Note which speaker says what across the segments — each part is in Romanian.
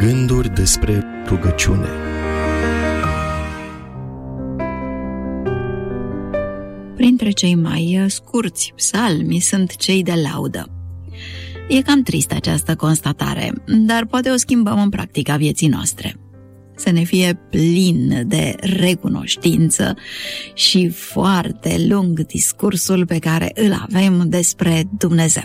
Speaker 1: Gânduri despre rugăciune.
Speaker 2: Printre cei mai scurți psalmi sunt cei de laudă. E cam tristă această constatare, dar poate o schimbăm în practica vieții noastre. Să ne fie plin de recunoștință și foarte lung discursul pe care îl avem despre Dumnezeu.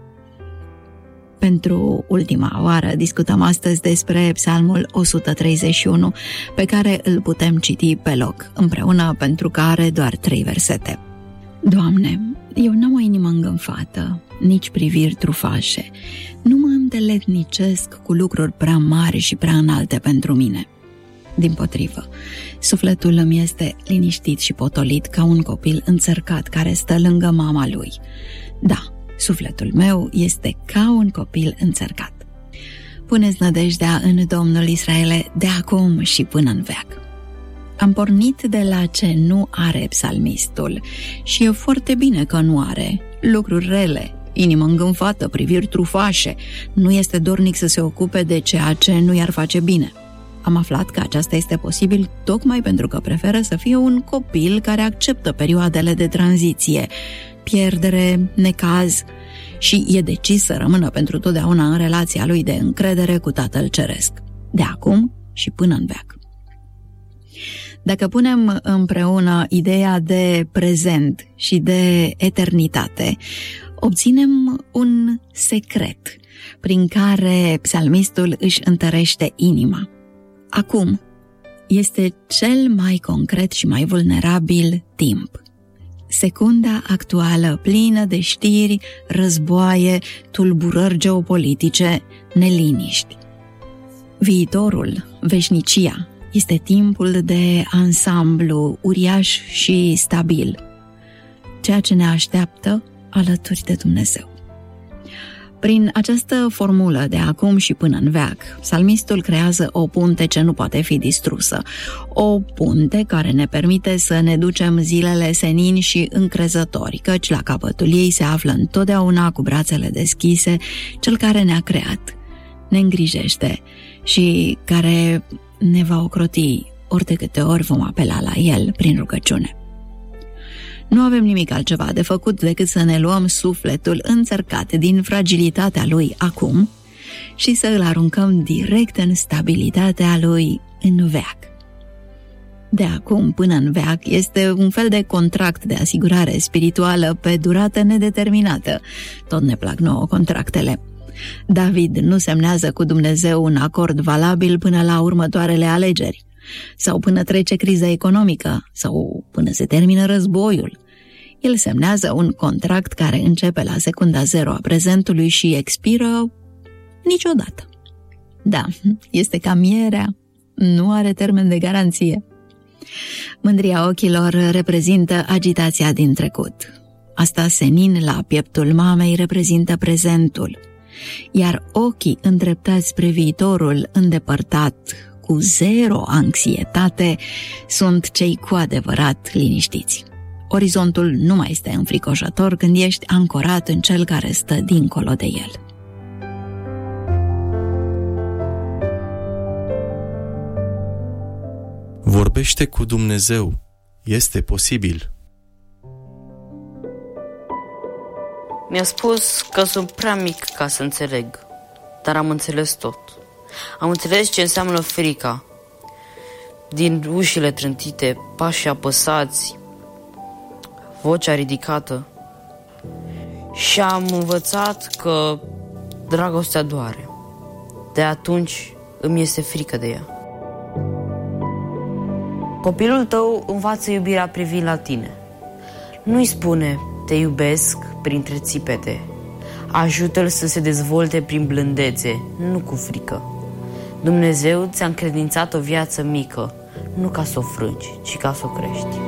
Speaker 2: Pentru ultima oară discutăm astăzi despre Psalmul 131, pe care îl putem citi pe loc, împreună, pentru că are doar 3 versete. Doamne, eu n-am o inimă îngânfată, nici priviri trufașe. Nu mă îndeletnicesc cu lucruri prea mari și prea înalte pentru mine. Dimpotrivă, sufletul îmi este liniștit și potolit ca un copil înțărcat care stă lângă mama lui. Da, sufletul meu este ca un copil înțărcat. Puneți nădejdea în Domnul, Israele, de acum și până în veac. Am pornit de la ce nu are psalmistul și e foarte bine că nu are. Lucruri rele, inimă îngânfată, priviri trufașe, nu este dornic să se ocupe de ceea ce nu i-ar face bine. Am aflat că aceasta este posibil tocmai pentru că preferă să fie un copil care acceptă perioadele de tranziție, pierdere, necaz și e decis să rămână pentru totdeauna în relația lui de încredere cu Tatăl Ceresc, de acum și până în veac. Dacă punem împreună ideea de prezent și de eternitate, obținem un secret prin care psalmistul își întărește inima. Acum este cel mai concret și mai vulnerabil timp. Secunda actuală, plină de știri, războaie, tulburări geopolitice, neliniști. Viitorul, veșnicia, este timpul de ansamblu uriaș și stabil, ceea ce ne așteaptă alături de Dumnezeu. Prin această formulă de acum și până în veac, psalmistul creează o punte ce nu poate fi distrusă, o punte care ne permite să ne ducem zilele senini și încrezători, căci la capătul ei se află întotdeauna cu brațele deschise Cel care ne-a creat, ne îngrijește și care ne va ocroti ori de câte ori vom apela la El prin rugăciune. Nu avem nimic altceva de făcut decât să ne luăm sufletul înțărcat din fragilitatea lui acum și să îl aruncăm direct în stabilitatea lui în veac. De acum până în veac este un fel de contract de asigurare spirituală pe durată nedeterminată. Tot ne plac nouă contractele. David nu semnează cu Dumnezeu un acord valabil până la următoarele alegeri, sau până trece criza economică, sau până se termină războiul. El semnează un contract care începe la secunda 0 a prezentului și expiră niciodată. Da, este ca mierea, nu are termen de garanție. Mândria ochilor reprezintă agitația din trecut. Asta senin la pieptul mamei reprezintă prezentul, iar ochii îndreptați spre viitorul îndepărtat, cu 0 anxietate, sunt cei cu adevărat liniștiți. Orizontul nu mai este înfricoșător când ești ancorat în Cel care stă dincolo de el.
Speaker 1: Vorbește cu Dumnezeu. Este posibil.
Speaker 3: Mi-a spus că sunt prea mic ca să înțeleg, dar am înțeles tot. Am înțeles ce înseamnă frica. Din ușile trântite, pașii apăsați, vocea ridicată. Și am învățat că dragostea doare. De atunci îmi este frică de ea. Copilul tău învață iubirea privind la tine. Nu-i spune, te iubesc, printre țipete. Ajută-l să se dezvolte prin blândețe, nu cu frică. Dumnezeu ți-a încredințat o viață mică, nu ca să o frângi, ci ca să o crești.